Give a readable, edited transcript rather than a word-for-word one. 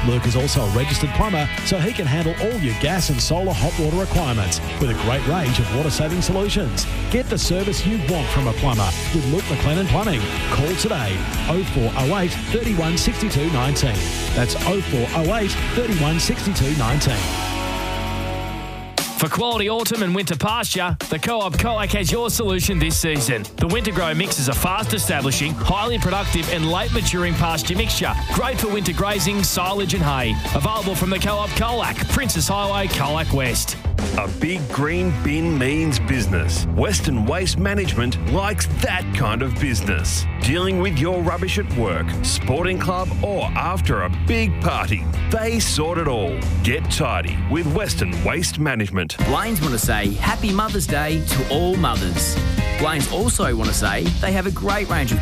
Luke is also a registered plumber, so he can handle all your gas and solar hot water requirements with a great range of water-saving solutions. Get the service you want from a plumber with Luke McLennan Plumbing. Call today 0408 31 62 19. That's 0408 31 62 19. For quality autumn and winter pasture, the Co-op Colac has your solution this season. The Winter Grow Mix is a fast-establishing, highly productive and late-maturing pasture mixture. Great for winter grazing, silage and hay. Available from the Co-op Colac, Princess Highway, Colac West. A big green bin means business. Western Waste Management likes that kind of business. Dealing with your rubbish at work, sporting club or after a big party. They sort it all. Get tidy with Western Waste Management. Blaine's want to say Happy Mother's Day to all mothers. Blaine's also want to say they have a great range of